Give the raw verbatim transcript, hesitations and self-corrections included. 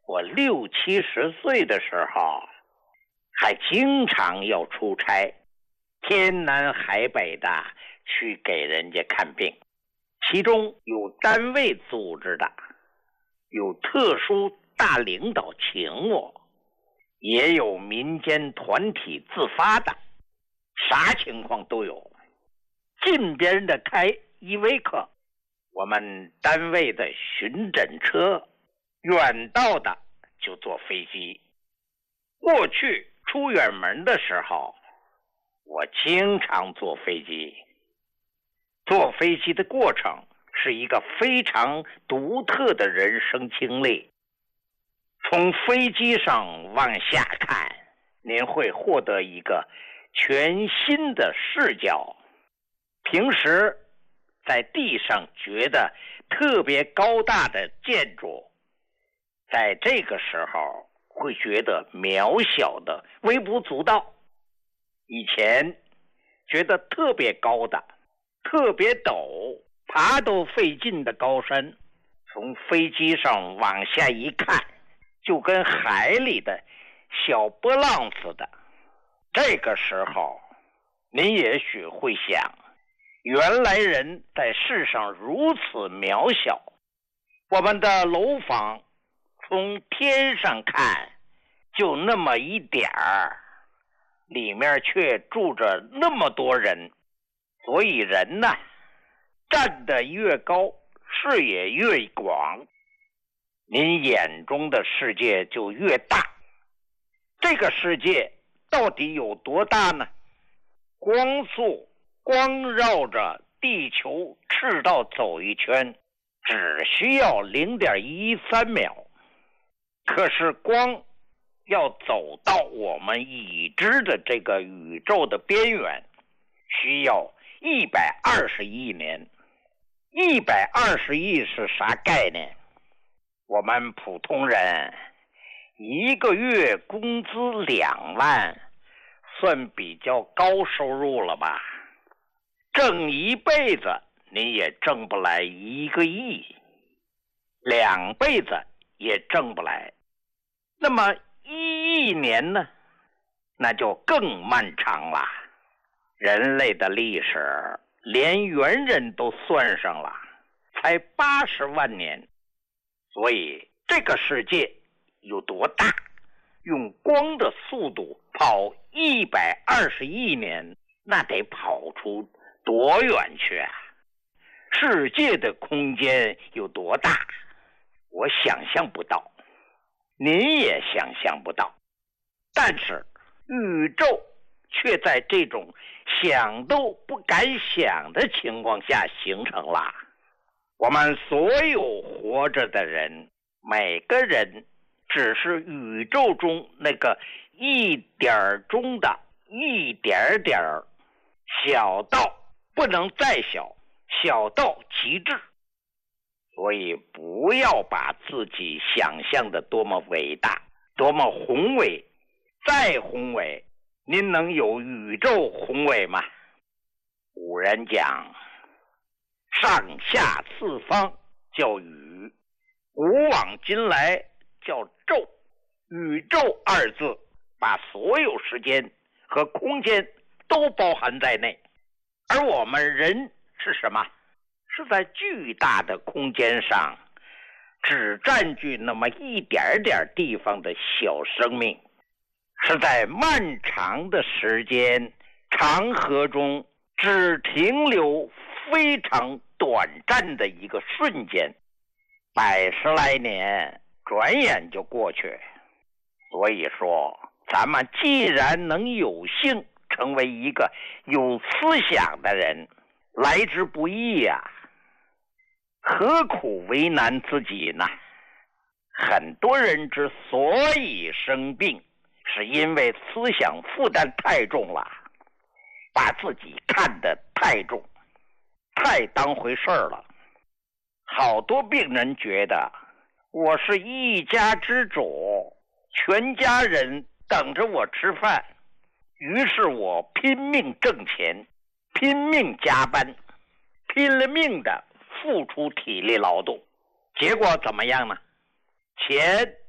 我六七十岁的时候，还经常要出差，天南海北的去给人家看病。其中有单位组织的，有特殊大领导请我，也有民间团体自发的，啥情况都有。近边的开依维柯，我们单位的巡诊车，远道的就坐飞机。过去出远门的时候，我经常坐飞机。坐飞机的过程是一个非常独特的人生经历。从飞机上往下看，您会获得一个全新的视角。平时在地上觉得特别高大的建筑，在这个时候会觉得渺小的微不足道。以前觉得特别高的特别陡，爬都费劲的高山，从飞机上往下一看，就跟海里的小波浪似的。这个时候您也许会想，原来人在世上如此渺小，我们的楼房从天上看就那么一点儿，里面却住着那么多人。所以人呢，站得越高，视野越广，您眼中的世界就越大。这个世界到底有多大呢？光速光绕着地球赤道走一圈，只需要 零点一三秒。可是光要走到我们已知的这个宇宙的边缘，需要一百二十亿年。一百二十亿是啥概念？我们普通人一个月工资两万，算比较高收入了吧？挣一辈子你也挣不来一个亿，两辈子也挣不来。那么一亿年呢？那就更漫长了。人类的历史连猿人都算上了，才八十万年。所以这个世界有多大？用光的速度跑一百二十亿年，那得跑出多远去啊？世界的空间有多大？我想象不到，您也想象不到。但是宇宙却在这种想都不敢想的情况下形成了。我们所有活着的人，每个人只是宇宙中那个一点中的一点点，小到不能再小，小到极致。所以不要把自己想象的多么伟大，多么宏伟。再宏伟，您能有宇宙宏伟吗？古人讲，上下四方叫宇，古往今来叫宙。宇宙二字把所有时间和空间都包含在内。而我们人是什么？是在巨大的空间上只占据那么一点点地方的小生命，是在漫长的时间长河中只停留非常短暂的一个瞬间，百十来年转眼就过去。所以说咱们既然能有幸成为一个有思想的人，来之不易呀、啊，何苦为难自己呢？很多人之所以生病，是因为思想负担太重了，把自己看得太重，太当回事了。好多病人觉得我是一家之主，全家人等着我吃饭，于是我拼命挣钱，拼命加班，拼了命的付出体力劳动，结果怎么样呢？钱